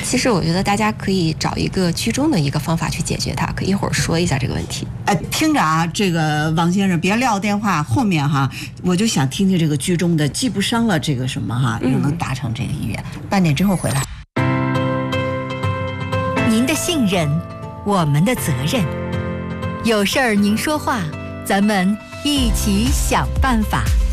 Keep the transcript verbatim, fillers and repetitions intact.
其实我觉得大家可以找一个居中的一个方法去解决它，可以一会儿说一下这个问题。 哎，听着啊，这个王先生别撂电话，后面哈，我就想听听这个居中的，既不伤了这个什么哈，又能达成这个意愿。嗯、半点之后回来。 您的信任，我们的责任。有事儿您说话，咱们一起想办法。